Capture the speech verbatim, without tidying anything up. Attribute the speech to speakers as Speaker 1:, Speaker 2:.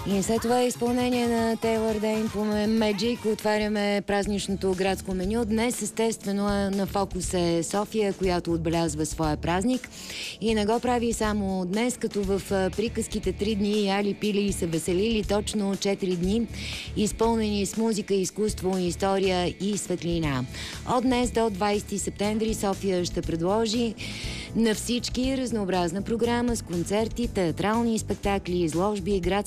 Speaker 1: И след това е изпълнение на Тейлър Дейн по Magic. Отваряме празничното градско меню. Днес естествено на фокус е София, която отбелязва своя празник. И не го прави само днес, като в приказките три дни яли, пили и се веселили, точно четири дни, изпълнени с музика, изкуство, история и светлина. От днес до двайсети септември София ще предложи на всички разнообразна програма с концерти, театрални спектакли, изложби, градски